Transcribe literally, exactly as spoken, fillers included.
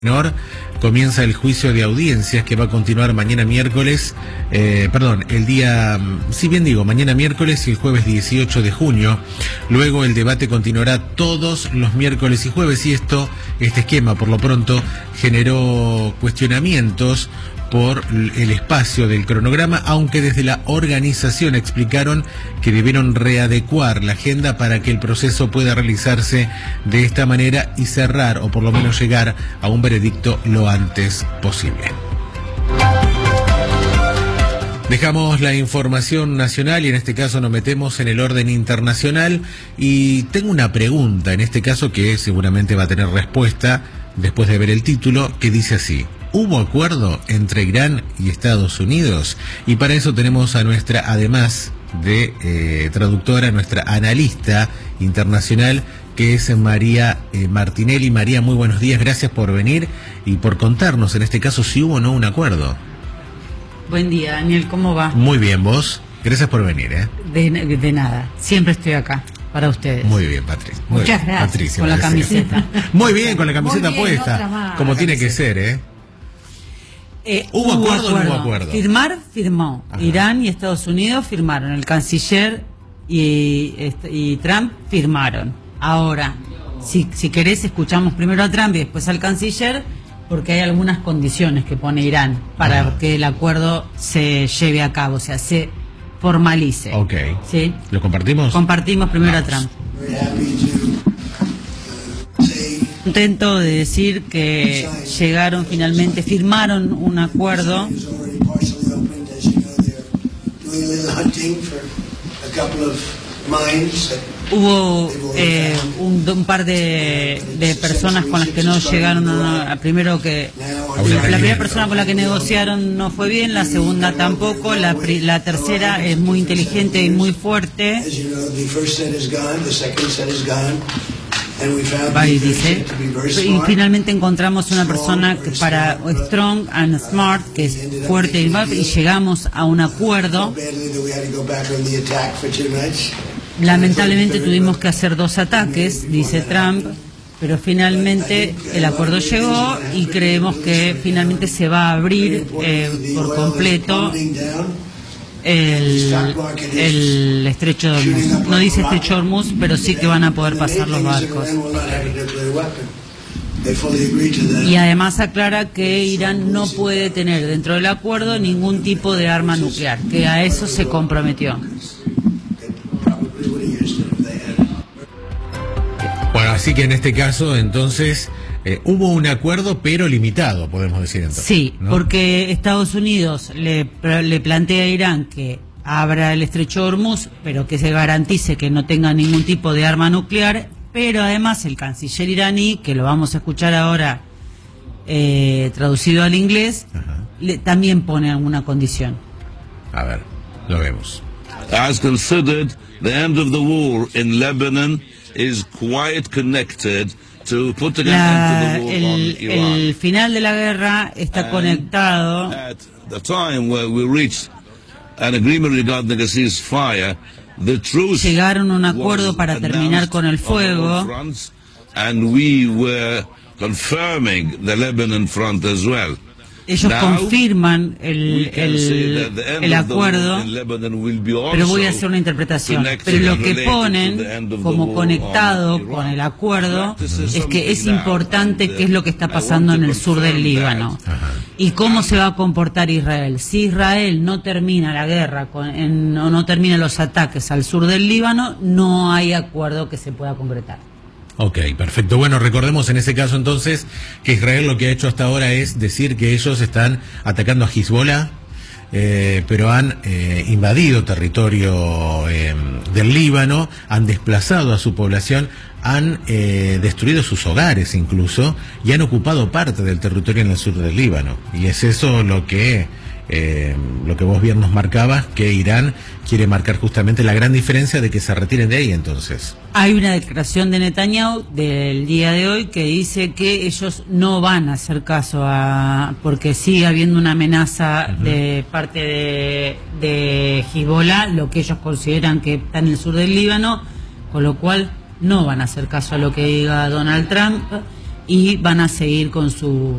Menor, comienza el juicio de audiencias que va a continuar mañana miércoles, eh, perdón, el día, si bien digo, mañana miércoles y el jueves dieciocho de junio. Luego el debate continuará todos los miércoles y jueves, y esto, este esquema por lo pronto generó cuestionamientos por el espacio del cronograma, aunque desde la organización explicaron que debieron readecuar la agenda para que el proceso pueda realizarse de esta manera y cerrar, o por lo menos llegar a un veredicto lo antes posible. Dejamos la información nacional y en este caso nos metemos en el orden internacional, y tengo una pregunta en este caso que seguramente va a tener respuesta después de ver el título, que dice así: ¿hubo acuerdo entre Irán y Estados Unidos? Y para eso tenemos a nuestra, además de eh, traductora, nuestra analista internacional, que es María eh, Martinelli. María, muy buenos días, gracias por venir y por contarnos en este caso si hubo o no un acuerdo. Buen día, Daniel, ¿cómo va? Muy bien, vos, gracias por venir. ¿eh? De, de nada, siempre estoy acá para ustedes. Muy bien, Patricia. Muy Muchas bien. gracias. Patricia, con la camiseta. Muy bien, con la camiseta bien, puesta, más, como tiene camiseta. que ser, ¿eh? Eh, ¿Hubo acuerdo o no hubo acuerdo? Firmar, firmó. Ajá. Irán y Estados Unidos firmaron. El canciller y, y Trump firmaron. Ahora, si, si querés, escuchamos primero a Trump y después al canciller, porque hay algunas condiciones que pone Irán para Ajá. que el acuerdo se lleve a cabo, o sea, se formalice. Ok. ¿Sí? ¿Lo compartimos? Compartimos primero Vamos. a Trump. Contento de decir que llegaron finalmente, firmaron un acuerdo. Hubo eh, un, un par de, de personas con las que no llegaron a, a primero que la, la primera persona con la que negociaron no fue bien, la segunda tampoco, la, la tercera es muy inteligente y muy fuerte. Ahí dice, y finalmente encontramos una persona que para strong and smart, que es fuerte y smart, y llegamos a un acuerdo. Lamentablemente tuvimos que hacer dos ataques, dice Trump, pero finalmente el acuerdo llegó y creemos que finalmente se va a abrir eh, por completo El, el estrecho de Hormuz. No dice estrecho de Hormuz, pero sí que van a poder pasar los barcos. Y además aclara que Irán no puede tener dentro del acuerdo ningún tipo de arma nuclear, que a eso se comprometió. Bueno, así que en este caso entonces Eh, hubo un acuerdo, pero limitado, podemos decir entonces. Sí, ¿no? porque Estados Unidos le, le plantea a Irán que abra el estrecho de Hormuz, pero que se garantice que no tenga ningún tipo de arma nuclear, pero además el canciller iraní, que lo vamos a escuchar ahora eh, traducido al inglés, le, también pone alguna condición. A ver, lo vemos. As considered, the end of the war in Lebanon is quite connected to putting an La, end to the war el, on Iran. el final de la guerra está And conectado. At the time where we reached an agreement regarding a ceasefire, the truce Llegaron a un acuerdo para terminar con el fuego. fronts, and we were confirming the Lebanon front as well. Ellos Now, confirman el, el, el acuerdo, pero voy a hacer una interpretación. Pero lo que ponen como conectado con el acuerdo es que es importante qué es lo que está pasando en el sur del Líbano y cómo se va a comportar Israel. Si Israel no termina la guerra con, en, o no termina los ataques al sur del Líbano, no hay acuerdo que se pueda concretar. Ok, perfecto. Bueno, recordemos en ese caso entonces que Israel lo que ha hecho hasta ahora es decir que ellos están atacando a Hezbollah, eh, pero han eh, invadido territorio eh, del Líbano, han desplazado a su población, han eh, destruido sus hogares incluso, y han ocupado parte del territorio en el sur del Líbano. Y es eso lo que... Eh, lo que vos bien nos marcabas, que Irán quiere marcar justamente la gran diferencia de que se retiren de ahí entonces. Hay una declaración de Netanyahu del día de hoy que dice que ellos no van a hacer caso a, porque sigue habiendo una amenaza uh-huh. de parte de, de Hezbollah, lo que ellos consideran que está en el sur del Líbano, con lo cual no van a hacer caso a lo que diga Donald Trump y van a seguir con su